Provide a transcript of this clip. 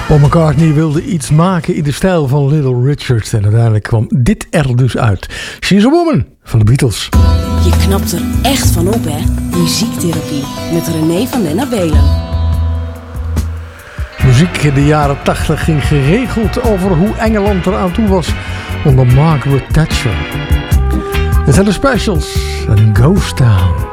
Paul McCartney wilde iets maken in de stijl van Little Richard. En uiteindelijk kwam dit er dus uit. She's a Woman van de Beatles. Je knapt er echt van op, hè? Muziektherapie met René van den Abelen. Muziek in de jaren 80 ging geregeld over hoe Engeland eraan toe was onder Margaret Thatcher. Dit zijn de Specials en Ghost Town.